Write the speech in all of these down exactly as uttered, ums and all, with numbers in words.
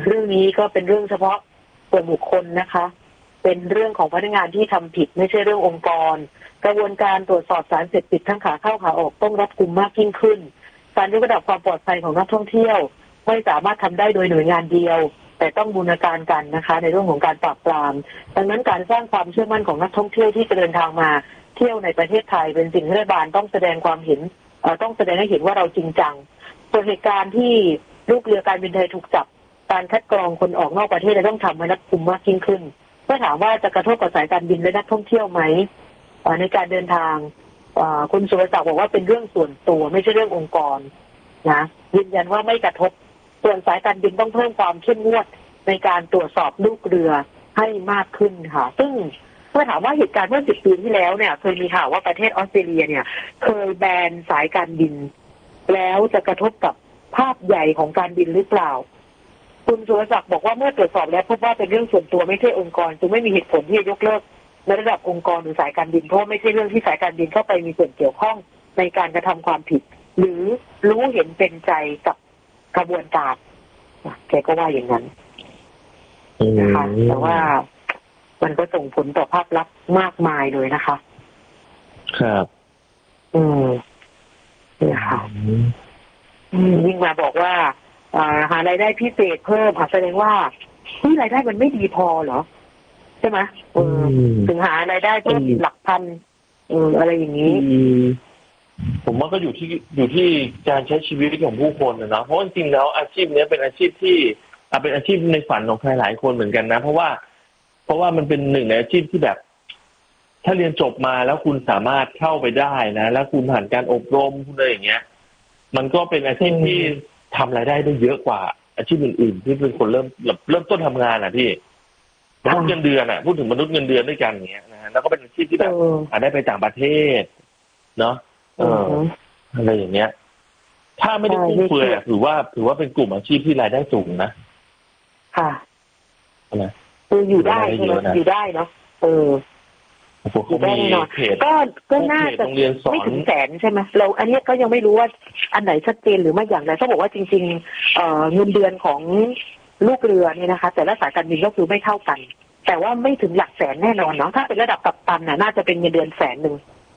เรื่องนี้ก็เป็นเรื่องเฉพาะส่วนบุคคลนะคะเป็นเรื่องของพนักงานที่ทำผิดไม่ใช่เรื่ององค์กรกระบวนการตรวจสอบสารเสพติดทั้งขาเข้าขาออกต้องรัดกุมมากยิ่งขึ้นการยกระดับความปลอดภัยของนักท่องเที่ยวไม่สามารถทำได้โดยหน่วยงานเดียวแต่ต้องบูรณาการกันนะคะในเรื่องของการปราบปรามดังนั้นการสร้างความเชื่อมั่นของนักท่องเที่ยวที่จะเดินทางมาเที่ยวในประเทศไทยเป็นสิ่งที่รัฐบาลต้องแสดงความเห็นต้องแสดงให้เห็นว่าเราจริงจังส่วนเหตุการณ์ที่ลูกเรือการบินไทยถูกจับการคัดกรองคนออกนอกประเทศต้องทำให้รัดกุมมากยิ่งขึ้นเมื่อถามว่าจะกระทบกับสายการบินและนักท่องเที่ยวไหมในการเดินทางคุณสุรศักดิ์บอกว่าเป็นเรื่องส่วนตัวไม่ใช่เรื่ององค์กรนะยืนยันว่าไม่กระทบส่วนสายการบินต้องเพิ่มความเข้มงวดในการตรวจสอบลูกเรือให้มากขึ้นค่ะซึ่งเมื่อถามว่าเหตุการณ์เมื่อสิบปีที่แล้วเนี่ยเคยมีข่าวว่าประเทศออสเตรเลียเนี่ยเคยแบนสายการบินแล้วจะกระทบกับภาพใหญ่ของการบินหรือเปล่าคุณสุรศักดิ์บอกว่าเมื่อตรวจสอบแล้วพบว่าเป็นเรื่องส่วนตัวไม่ใช่องค์กรจึงไม่มีเหตุผลที่จะยกเลิกในระดับองค์กรหรือสายการบินเพราะไม่ใช่เรื่องที่สายการบินเข้าไปมีส่วนเกี่ยวข้องในการกระทำความผิดหรือรู้เห็นเป็นใจกับกระบวนการแกก็ว่าอย่างนั้นนะคะแต่ว่ามันก็ส่งผลต่อภาพลักษณ์มากมายเลยนะคะครับอืมนี่ค่ะยิ่งมาบอกว่าหารายได้พิเศษเพิ่มแสดงว่าที่รายได้มันไม่ดีพอเหรอใช่ไหมถึงหารายได้เพิ่มหลักพันเอออะไรอย่างนี้ผมว่าก็อยู่ที่อยู่ที่การใช้ชีวิตของผู้คนนะเพราะจริงๆแล้วอาชีพนี้เป็นอาชีพที่เป็นอาชีพในฝันของใครหลายคนเหมือนกันนะเพราะว่าเพราะว่ามันเป็นหนึ่งในอาชีพที่แบบถ้าเรียนจบมาแล้วคุณสามารถเข้าไปได้นะแล้วคุณผ่านการอบรมคุณอะไรอย่างเงี้ยมันก็เป็นอาชีพที่ทำรายได้ได้เยอะกว่าอาชีพอื่นๆที่เป็นคนเริ่มเริ่มต้นทำงานอ่ะพี่มนุษย์เงินเดือนอ่ะพูดถึงมนุษย์เงินเดือนด้วยกันอย่างเงี้ยนะแล้วก็เป็นอาชีพที่แบบได้ไปต่างประเทศเนาะเอออะไรอย่างเงี้ยถ้าไม่ได้ฟุ่มเฟือยถือว่าถือว่าเป็นกลุ่มอาชีพที่รายได้สูงนะค่ะนะคืออยู่ได้ใช่ไหมอยู่ได้เนาะเอออยู่ได้แน่นอนก็ก็น่าจะไม่ถึงแสนใช่ไหมเราอันนี้ก็ยังไม่รู้ว่าอันไหนชัดเจนหรือไม่อย่างไรเขาบอกว่าจริงๆเอ่อเงินเดือนของลูกเรือเนี่ยนะคะแต่ละสายการบินก็คือไม่เท่ากันแต่ว่าไม่ถึงหลักแสนแน่นอนเนาะถ้าเป็นระดับกัปตันน่ะน่าจะเป็นเงินเดือนแสนหนึ่ง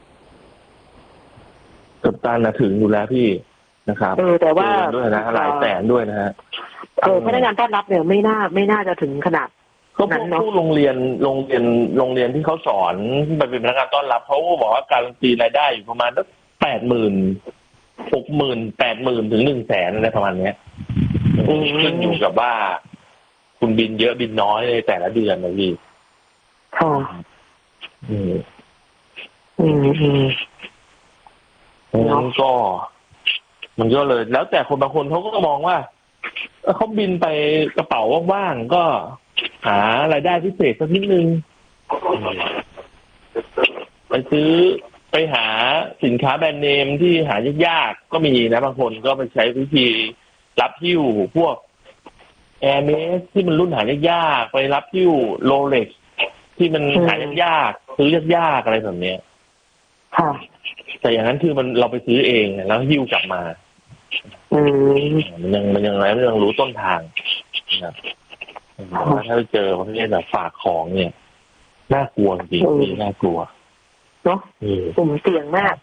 กัปตันนะถึงอยู่แล้วพี่นะครับเออแต่ว่าด้วยนะหลายแสนด้วยนะฮะเออพนักงานต้อนรับเนี่ยไม่น่าไม่น่าจะถึงขนาดก็พวกผู้โรงเรียนโรงเรียนโรงเรียนที่เขาสอนไปเป็นพนักงานต้อนรับเขาก็บอกว่าการันตีรายได้อยู่ประมาณสักแปดหมื่นหกหมื่นแปดหมื่นถึงหนึ่งแสนอะไรประมาณเนี้ยขึ้นอยู่กับว่าคุณบินเยอะบินน้อยในแต่ละเดือนนะพี่ค่ะอืมอืมอืมงั้นก็มันก็เลยแล้วแต่คนบางคนเขาก็มองว่าเขาบินไปกระเป๋าว่างๆก็หารายได้พิเศษสักนิดนึงไปซื้อไปหาสินค้าแบรนด์เนมที่หายากๆก็มีนะบางคนก็ไปใช้วิธีรับหิ้วพวกแอร์เมสที่มันรุ่นหายากๆไปรับหิ้วโรเล็กซ์ที่มันหายากๆซื้อยากๆอะไรแบบนี้ค่ะแต่อย่างนั้นคือมันเราไปซื้อเองแล้วหิ้วกลับมามันยังมันยังไงมันยังรู้ต้นทางนะถ้าไปเจอประเภทแบบฝากของเนี่ยน่ากลัวจริงๆน่ากลัวเนาะกลุ่มเสี่ยงมาก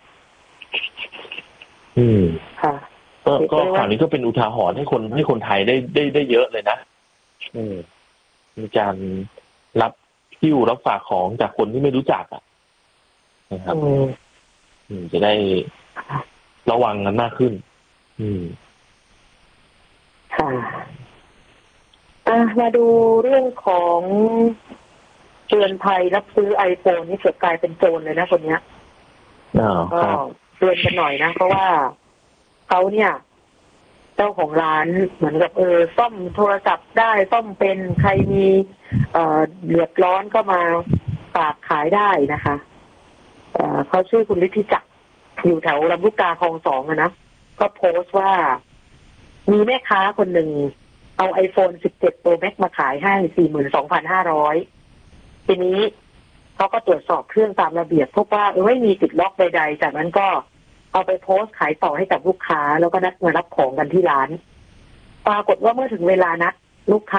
อืมค่ะก็ก็ข่าวนี้ก็เป็นอุทาหรณ์ให้คนให้คนไทยได้ได้ได้เยอะเลยนะอืมมีการรับหิ้วรับฝากของจากคนที่ไม่รู้จักอ่ะนะครับอืมจะได้ระวังกันมากขึ้นอืมค่ะอ่ะมาดูเรื่องของเตือนภัยรับซื้อไอโฟนนี่เกิดกลายเป็นโจรเลยนะคนเนี้ยก็เตือนกันหน่อยนะเพราะว่าเขาเนี่ยเจ้าของร้านเหมือนกับเออซ่อมโทรศัพท์ได้ซ่อมเป็นใครมีเอ่อเดือดร้อนก็มาฝากขายได้นะคะเอ่อเขาชื่อคุณฤทธิจักรอยู่แถวลำลูกกาคลองสองอะนะก็โพสต์ว่ามีแม่ค้าคนหนึ่งเอา iPhone สิบเจ็ด Pro Max มาขายให้ สี่หมื่นสองพันห้าร้อย ทีนี้เขาก็ตรวจสอบเครื่องตามระเบียบพบว่าไม่มีติดล็อกใดๆจากนั้นก็เอาไปโพสต์ขายต่อให้กับลูกค้าแล้วก็นัดมารับของกันที่ร้านปรากฏว่าเมื่อถึงเวลานัดลูกค้า